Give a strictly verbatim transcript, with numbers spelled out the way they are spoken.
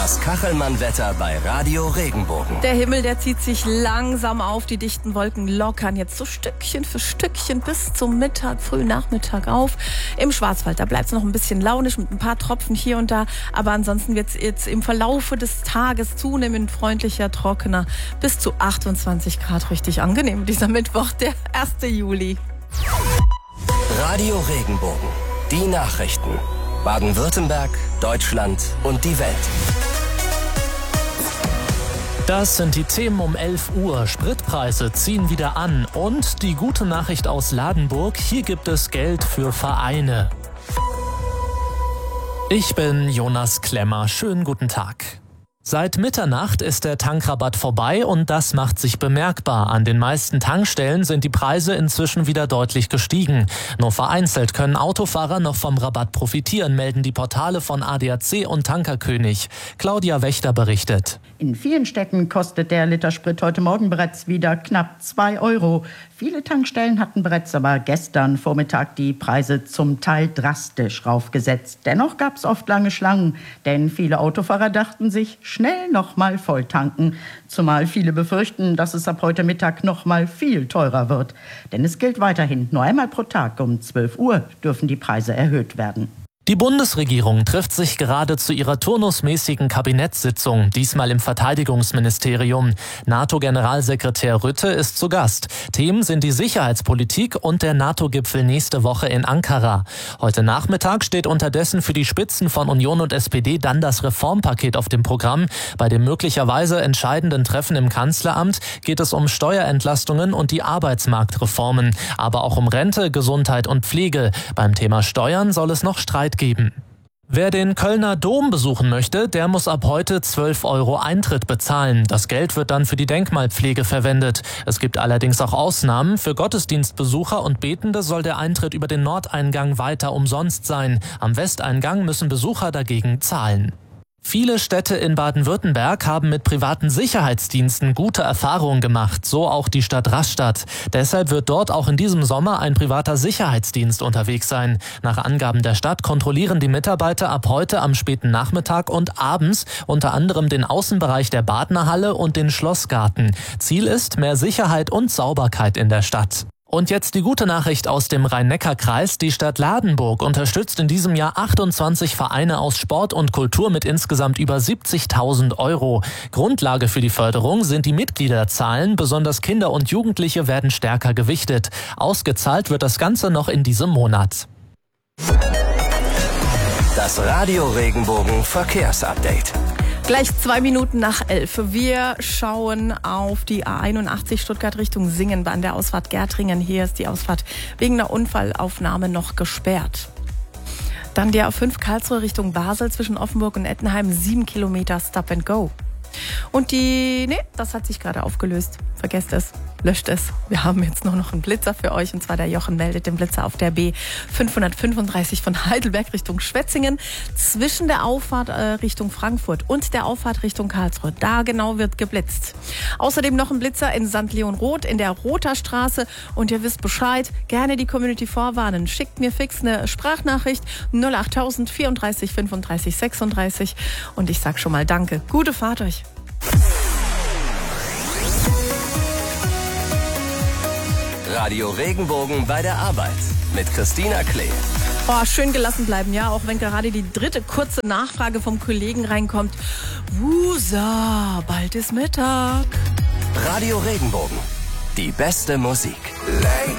Das Kachelmann-Wetter bei Radio Regenbogen. Der Himmel, der zieht sich langsam auf. Die dichten Wolken lockern jetzt so Stückchen für Stückchen bis zum Mittag, frühen Nachmittag auf. Im Schwarzwald, da bleibt es noch ein bisschen launisch mit ein paar Tropfen hier und da. Aber ansonsten wird es jetzt im Verlaufe des Tages zunehmend freundlicher, trockener. Bis zu achtundzwanzig Grad, richtig angenehm. Dieser Mittwoch, der erste Juli. Radio Regenbogen. Die Nachrichten. Baden-Württemberg, Deutschland und die Welt. Das sind die Themen um elf Uhr. Spritpreise ziehen wieder an. Und die gute Nachricht aus Ladenburg, hier gibt es Geld für Vereine. Ich bin Jonas Klemmer. Schönen guten Tag. Seit Mitternacht ist der Tankrabatt vorbei und das macht sich bemerkbar. An den meisten Tankstellen sind die Preise inzwischen wieder deutlich gestiegen. Nur vereinzelt können Autofahrer noch vom Rabatt profitieren, melden die Portale von A D A C und Tankerkönig. Claudia Wächter berichtet. In vielen Städten kostet der Liter Sprit heute Morgen bereits wieder knapp zwei Euro. Viele Tankstellen hatten bereits aber gestern Vormittag die Preise zum Teil drastisch raufgesetzt. Dennoch gab es oft lange Schlangen, denn viele Autofahrer dachten sich, schnell noch mal voll tanken. Zumal viele befürchten, dass es ab heute Mittag noch mal viel teurer wird. Denn es gilt weiterhin, nur einmal pro Tag um zwölf Uhr dürfen die Preise erhöht werden. Die Bundesregierung trifft sich gerade zu ihrer turnusmäßigen Kabinettssitzung, diesmal im Verteidigungsministerium. NATO-Generalsekretär Rutte ist zu Gast. Themen sind die Sicherheitspolitik und der NATO-Gipfel nächste Woche in Ankara. Heute Nachmittag steht unterdessen für die Spitzen von Union und S P D dann das Reformpaket auf dem Programm. Bei dem möglicherweise entscheidenden Treffen im Kanzleramt geht es um Steuerentlastungen und die Arbeitsmarktreformen, aber auch um Rente, Gesundheit und Pflege. Beim Thema Steuern soll es noch Streit geben. Wer den Kölner Dom besuchen möchte, der muss ab heute zwölf Euro Eintritt bezahlen. Das Geld wird dann für die Denkmalpflege verwendet. Es gibt allerdings auch Ausnahmen. Für Gottesdienstbesucher und Betende soll der Eintritt über den Nordeingang weiter umsonst sein. Am Westeingang müssen Besucher dagegen zahlen. Viele Städte in Baden-Württemberg haben mit privaten Sicherheitsdiensten gute Erfahrungen gemacht, so auch die Stadt Rastatt. Deshalb wird dort auch in diesem Sommer ein privater Sicherheitsdienst unterwegs sein. Nach Angaben der Stadt kontrollieren die Mitarbeiter ab heute am späten Nachmittag und abends unter anderem den Außenbereich der Badnerhalle und den Schlossgarten. Ziel ist mehr Sicherheit und Sauberkeit in der Stadt. Und jetzt die gute Nachricht aus dem Rhein-Neckar-Kreis. Die Stadt Ladenburg unterstützt in diesem Jahr achtundzwanzig Vereine aus Sport und Kultur mit insgesamt über siebzigtausend Euro. Grundlage für die Förderung sind die Mitgliederzahlen. Besonders Kinder und Jugendliche werden stärker gewichtet. Ausgezahlt wird das Ganze noch in diesem Monat. Das Radio Regenbogen Verkehrsupdate. Gleich zwei Minuten nach elf. Wir schauen auf die A einundachtzig Stuttgart Richtung Singen an der Ausfahrt Gärtringen. Hier ist die Ausfahrt wegen einer Unfallaufnahme noch gesperrt. Dann die A fünf Karlsruhe Richtung Basel zwischen Offenburg und Ettenheim. Sieben Kilometer Stop and Go. Und die, nee, das hat sich gerade aufgelöst. Vergesst es, löscht es. Wir haben jetzt nur noch einen Blitzer für euch und zwar der Jochen meldet den Blitzer auf der B fünfhundertfünfunddreißig von Heidelberg Richtung Schwetzingen zwischen der Auffahrt äh, Richtung Frankfurt und der Auffahrt Richtung Karlsruhe. Da genau wird geblitzt. Außerdem noch ein Blitzer in Sankt Leon Roth in der Rother Straße und ihr wisst Bescheid, gerne die Community vorwarnen. Schickt mir fix eine Sprachnachricht null achttausend vierunddreißig fünfunddreißig sechsunddreißig und ich sag schon mal Danke. Gute Fahrt euch. Radio Regenbogen bei der Arbeit mit Christina Klee. Oh, schön gelassen bleiben, ja, auch wenn gerade die dritte kurze Nachfrage vom Kollegen reinkommt. Wusa, bald ist Mittag. Radio Regenbogen, die beste Musik.